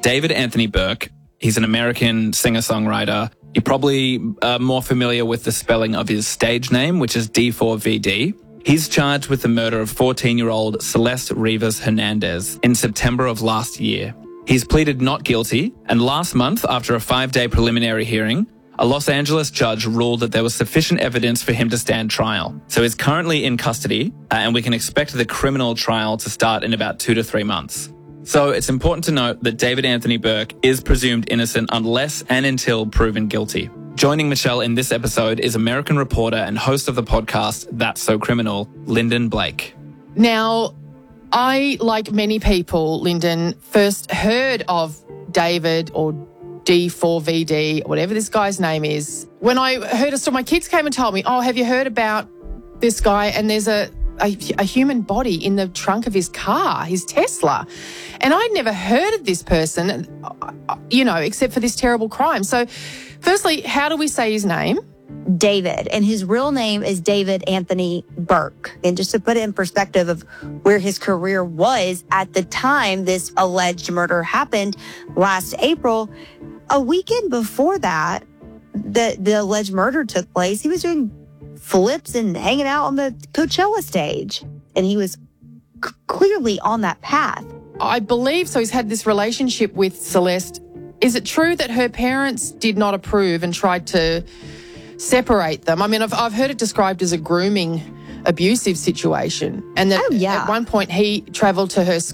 David Anthony Burke. He's an American singer-songwriter. You're probably more familiar with the spelling of his stage name, which is D4VD. He's charged with the murder of 14-year-old Celeste Rivas Hernandez in September of last year. He's pleaded not guilty, and last month, after a 5-day preliminary hearing, a Los Angeles judge ruled that there was sufficient evidence for him to stand trial. So he's currently in custody, and we can expect the criminal trial to start in about 2 to 3 months. So it's important to note that David Anthony Burke is presumed innocent unless and until proven guilty. Joining Michelle in this episode is American reporter and host of the podcast That's So Criminal, Lyndon Blake. Now, I, like many people, Lyndon, first heard of David or D4VD, whatever this guy's name is, when I heard a story. My kids came and told me, have you heard about this guy? And there's a human body in the trunk of his car, his Tesla. And I'd never heard of this person, except for this terrible crime. So firstly, how do we say his name? David, and his real name is David Anthony Burke. And just to put it in perspective of where his career was at the time this alleged murder happened last April, a weekend before that, the alleged murder took place, he was doing flips and hanging out on the Coachella stage. And he was clearly on that path. I believe so. He's had this relationship with Celeste. Is it true that her parents did not approve and tried to separate them? I mean, I've heard it described as a grooming, abusive situation. And that at one point he travelled to her